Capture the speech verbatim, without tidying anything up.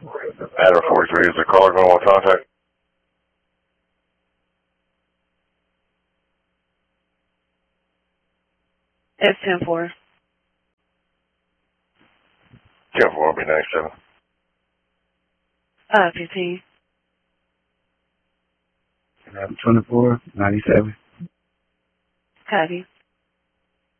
Adam forty-three, is the caller going to want contact? It's ten four. ten four will be ninety-seven. Uh, fifteen. twenty-four, ninety-seven. Copy.